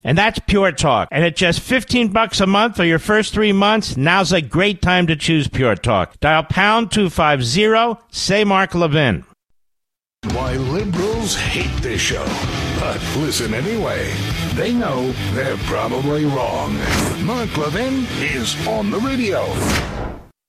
And that's Pure Talk. And at just $15 a month for your first 3 months, now's a great time to choose Pure Talk. Dial pound 250, say Mark Levin. Why liberals hate this show. But listen anyway. They know they're probably wrong. Mark Levin is on the radio.